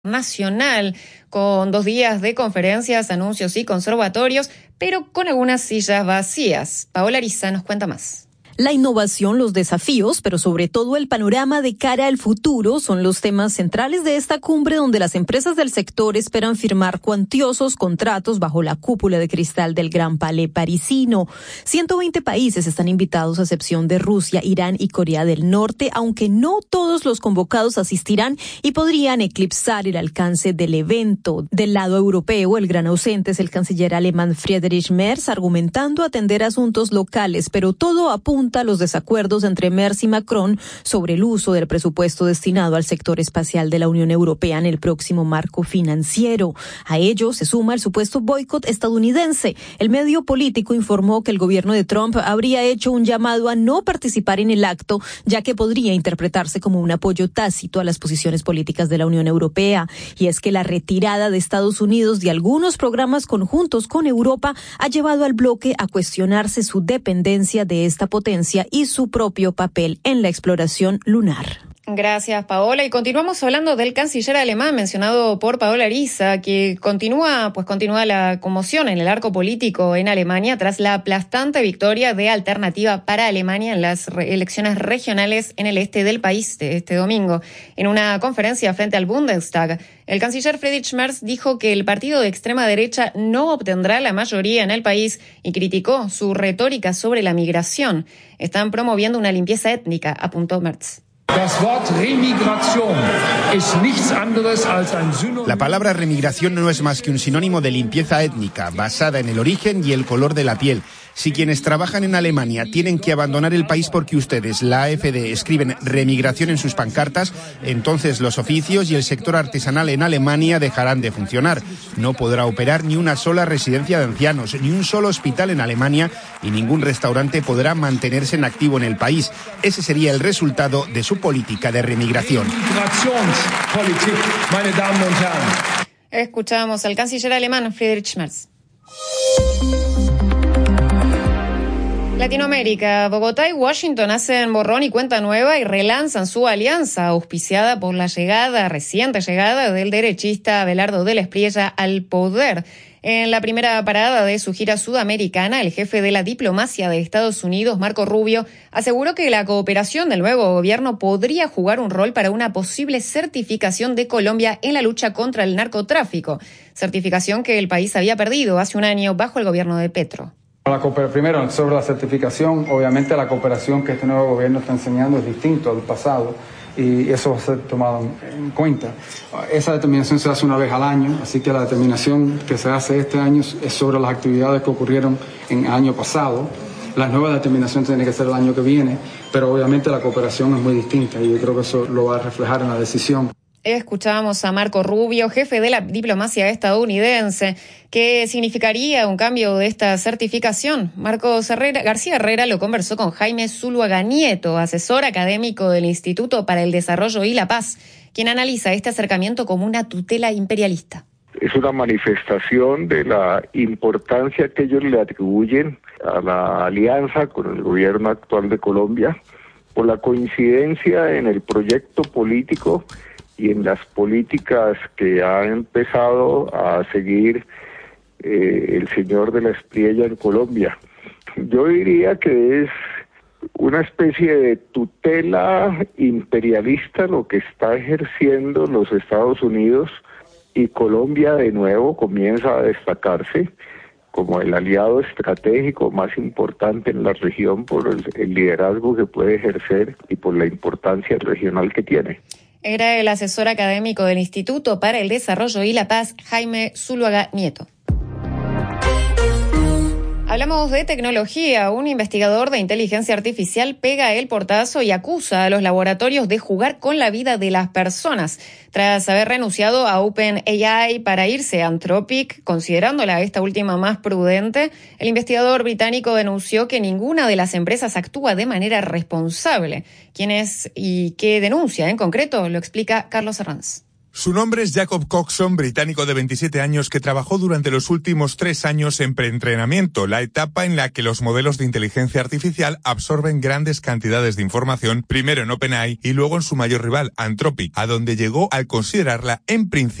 nacional, con 2 días de conferencias, anuncios y conservatorios, pero con algunas sillas vacías. Paola Ariza nos cuenta más. La innovación, los desafíos, pero sobre todo el panorama de cara al futuro son los temas centrales de esta cumbre, donde las empresas del sector esperan firmar cuantiosos contratos bajo la cúpula de cristal del Gran Palais parisino. 120 países están invitados, a excepción de Rusia, Irán y Corea del Norte, aunque no todos los convocados asistirán y podrían eclipsar el alcance del evento. Del lado europeo, el gran ausente es el canciller alemán Friedrich Merz, argumentando atender asuntos locales, pero todo apunta a los desacuerdos entre Merz y Macron sobre el uso del presupuesto destinado al sector espacial de la Unión Europea en el próximo marco financiero. A ello se suma el supuesto boicot estadounidense. El medio político informó que el gobierno de Trump habría hecho un llamado a no participar en el acto, ya que podría interpretarse como un apoyo tácito a las posiciones políticas de la Unión Europea. Y es que la retirada de Estados Unidos de algunos programas conjuntos con Europa ha llevado al bloque a cuestionarse su dependencia de esta potencia y su propio papel en la exploración lunar. Gracias, Paola. Y continuamos hablando del canciller alemán mencionado por Paola Ariza, que continúa la conmoción en el arco político en Alemania tras la aplastante victoria de Alternativa para Alemania en las elecciones regionales en el este del país de este domingo. En una conferencia frente al Bundestag, el canciller Friedrich Merz dijo que el partido de extrema derecha no obtendrá la mayoría en el país y criticó su retórica sobre la migración. Están promoviendo una limpieza étnica, apuntó Merz. La palabra remigración no es más que un sinónimo de limpieza étnica, basada en el origen y el color de la piel. Si quienes trabajan en Alemania tienen que abandonar el país porque ustedes, la AfD, escriben remigración en sus pancartas, entonces los oficios y el sector artesanal en Alemania dejarán de funcionar. No podrá operar ni una sola residencia de ancianos, ni un solo hospital en Alemania y ningún restaurante podrá mantenerse en activo en el país. Ese sería el resultado de su política de remigración. Escuchamos al canciller alemán Friedrich Merz. Latinoamérica, Bogotá y Washington hacen borrón y cuenta nueva y relanzan su alianza, auspiciada por la reciente llegada del derechista Abelardo de la Espriella al poder. En la primera parada de su gira sudamericana, el jefe de la diplomacia de Estados Unidos, Marco Rubio, aseguró que la cooperación del nuevo gobierno podría jugar un rol para una posible certificación de Colombia en la lucha contra el narcotráfico, certificación que el país había perdido hace un año bajo el gobierno de Petro. Primero, sobre la certificación, obviamente la cooperación que este nuevo gobierno está enseñando es distinto al pasado y eso va a ser tomado en cuenta. Esa determinación se hace una vez al año, así que la determinación que se hace este año es sobre las actividades que ocurrieron en el año pasado. La nueva determinación tiene que ser el año que viene, pero obviamente la cooperación es muy distinta y yo creo que eso lo va a reflejar en la decisión. Escuchábamos a Marco Rubio, jefe de la diplomacia estadounidense. ¿Qué significaría un cambio de esta certificación? García Herrera lo conversó con Jaime Zuluaga Nieto, asesor académico del Instituto para el Desarrollo y la Paz, quien analiza este acercamiento como una tutela imperialista. Es una manifestación de la importancia que ellos le atribuyen a la alianza con el gobierno actual de Colombia, por la coincidencia en el proyecto político y en las políticas que ha empezado a seguir el señor de la Espriella en Colombia. Yo diría que es una especie de tutela imperialista lo que está ejerciendo los Estados Unidos, y Colombia de nuevo comienza a destacarse como el aliado estratégico más importante en la región por el liderazgo que puede ejercer y por la importancia regional que tiene. Era el asesor académico del Instituto para el Desarrollo y la Paz, Jaime Zuluaga Nieto. Hablamos de tecnología. Un investigador de inteligencia artificial pega el portazo y acusa a los laboratorios de jugar con la vida de las personas. Tras haber renunciado a OpenAI para irse a Anthropic, considerándola esta última más prudente, el investigador británico denunció que ninguna de las empresas actúa de manera responsable. ¿Quién es y qué denuncia en concreto? Lo explica Carlos Herranz. Su nombre es Jacob Coxon, británico de 27 años que trabajó durante los últimos 3 años en preentrenamiento, la etapa en la que los modelos de inteligencia artificial absorben grandes cantidades de información, primero en OpenAI y luego en su mayor rival, Anthropic, a donde llegó al considerarla en principio